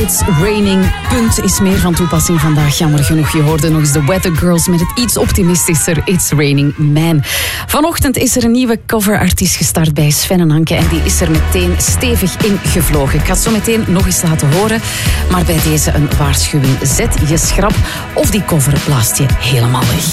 It's Raining. Punt is meer van toepassing vandaag. Jammer genoeg, je hoorde nog eens de Weather Girls met het iets optimistischer It's Raining Man. Vanochtend is er een nieuwe coverartiest gestart bij Sven en Anke en die is er meteen stevig in gevlogen. Ik ga het zo meteen nog eens laten horen, maar bij deze een waarschuwing. Zet je schrap of die cover blaast je helemaal weg.